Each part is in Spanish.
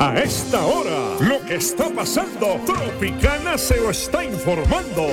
A esta hora, lo que está pasando, Tropicana se lo está informando.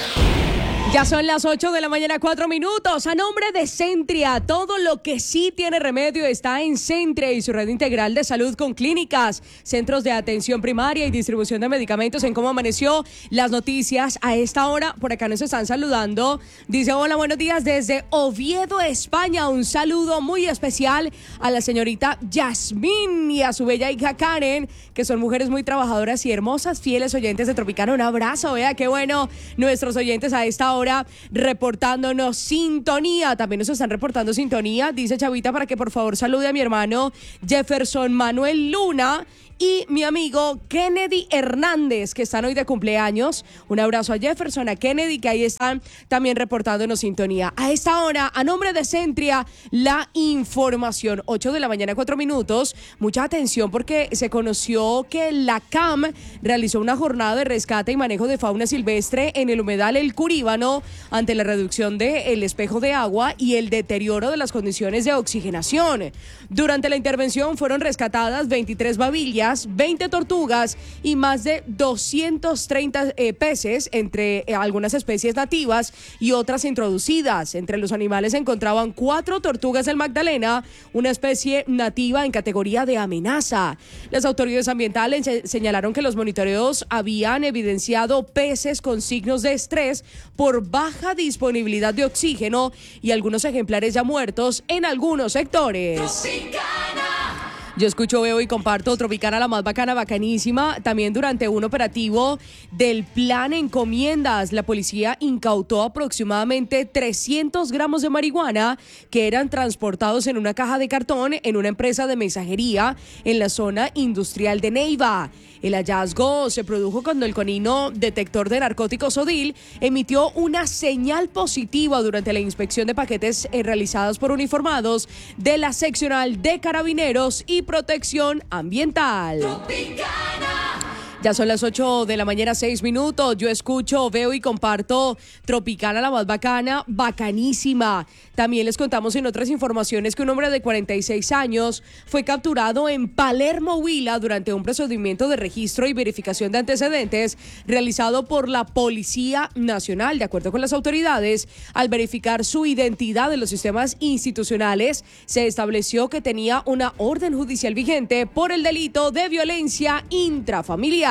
Ya son las 8 de la mañana, 4 minutos. A nombre de Centria, todo lo que sí tiene remedio está en Centria y su red integral de salud con clínicas, centros de atención primaria y distribución de medicamentos. En cómo amaneció las noticias a esta hora. Por acá nos están saludando. Dice: hola, buenos días desde Oviedo, España. Un saludo muy especial a la señorita Yasmín y a su bella hija Karen, que son mujeres muy trabajadoras y hermosas, fieles oyentes de Tropicana. Un abrazo, vea qué bueno nuestros oyentes a esta hora reportándonos sintonía. También nos están reportando sintonía, dice Chavita, para que por favor salude a mi hermano Jefferson Manuel Luna y mi amigo Kennedy Hernández, que están hoy de cumpleaños. Un abrazo a Jefferson, a Kennedy, que ahí están también reportándonos sintonía. A esta hora, a nombre de Centria, la información. 8 de la mañana, 4 minutos. Mucha atención porque se conoció que la CAM realizó una jornada de rescate y manejo de fauna silvestre en el humedal El Curíbano ante la reducción del espejo de agua y el deterioro de las condiciones de oxigenación. Durante la intervención fueron rescatadas 23 babillas, 20 tortugas y más de 230 peces, entre algunas especies nativas y otras introducidas. Entre los animales se encontraban 4 tortugas del Magdalena, una especie nativa en categoría de amenaza. Las autoridades ambientales señalaron que los monitoreos habían evidenciado peces con signos de estrés por baja disponibilidad de oxígeno y algunos ejemplares ya muertos en algunos sectores. Yo escucho, veo y comparto Tropicana, la más bacana, bacanísima. También durante un operativo del Plan Encomiendas, la policía incautó aproximadamente 300 gramos de marihuana que eran transportados en una caja de cartón en una empresa de mensajería en la zona industrial de Neiva. El hallazgo se produjo cuando el conino detector de narcóticos ODIL emitió una señal positiva durante la inspección de paquetes realizadas por uniformados de la seccional de Carabineros y Protección Ambiental. Ya son las 8 de la mañana, 6 minutos. Yo escucho, veo y comparto Tropicana, la más bacana, bacanísima. También les contamos en otras informaciones que un hombre de 46 años fue capturado en Palermo, Huila, durante un procedimiento de registro y verificación de antecedentes realizado por la Policía Nacional. De acuerdo con las autoridades, al verificar su identidad en los sistemas institucionales, se estableció que tenía una orden judicial vigente por el delito de violencia intrafamiliar.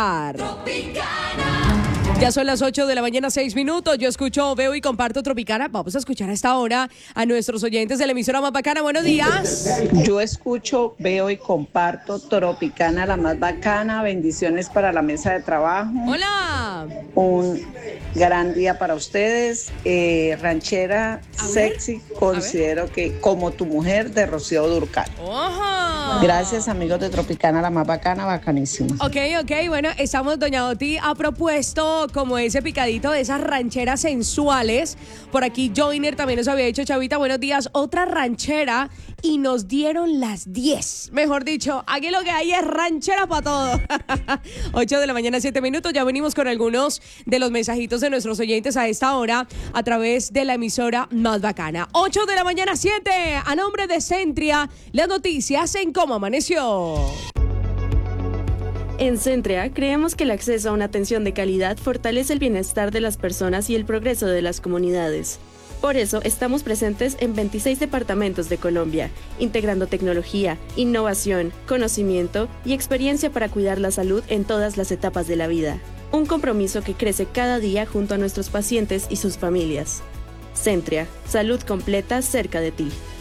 Ya son las 8 de la mañana, 6 minutos. Yo escucho, veo y comparto Tropicana. Vamos a escuchar a esta hora a nuestros oyentes de la emisora más bacana. Buenos días. Yo escucho, veo y comparto Tropicana, la más bacana. Bendiciones para la mesa de trabajo. Hola. Un gran día para ustedes. Ranchera sexy, considero que como tu mujer, de Rocío Dúrcal. Ojo. Gracias, amigos de Tropicana, la más bacana, bacanísima. Ok, bueno, estamos, doña Doti ha propuesto como ese picadito de esas rancheras sensuales. Por aquí Joiner también nos había dicho, Chavita, buenos días, otra ranchera, y nos dieron las 10. Mejor dicho, aquí lo que hay es ranchera para todo. 8 de la mañana, 7 minutos. Ya venimos con algunos de los mensajitos de nuestros oyentes a esta hora a través de la emisora más bacana. 8 de la mañana, 7. A nombre de Centria, las noticias en Cómo Amaneció. En Centria, creemos que el acceso a una atención de calidad fortalece el bienestar de las personas y el progreso de las comunidades. Por eso, estamos presentes en 26 departamentos de Colombia, integrando tecnología, innovación, conocimiento y experiencia para cuidar la salud en todas las etapas de la vida. Un compromiso que crece cada día junto a nuestros pacientes y sus familias. Centria, salud completa cerca de ti.